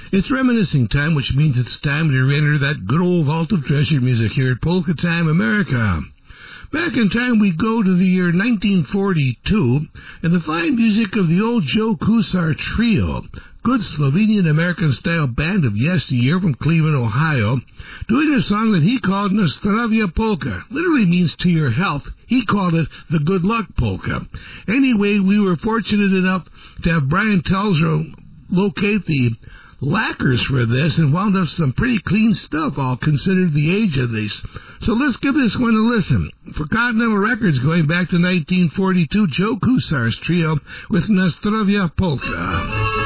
It's reminiscing time, which means it's time to re-enter that good old vault of treasured music here at Polka Time America. Back in time, we go to the year 1942, and the fine music of the old Joe Kusar Trio, good Slovenian-American-style band of yesteryear from Cleveland, Ohio, doing a song that he called Nostravia Polka. Literally means to your health. He called it the Good Luck Polka. Anyway, we were fortunate enough to have Brian Telzer locate the lacquers for this and wound up some pretty clean stuff, all considered the age of these. So let's give this one a listen. For Continental Records, going back to 1942, Joe Kusar's Trio with Nostravia Polka.